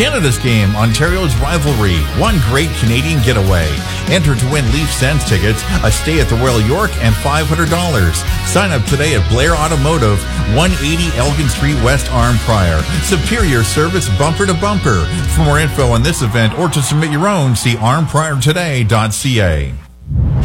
Canada's Game, Ontario's rivalry, one great Canadian getaway. Enter to win Leaf Sens tickets, a stay at the Royal York, and $500. Sign up today at Blair Automotive, 180 Elgin Street West, Arm Prior. Superior service bumper to bumper. For more info on this event or to submit your own, see armpriortoday.ca.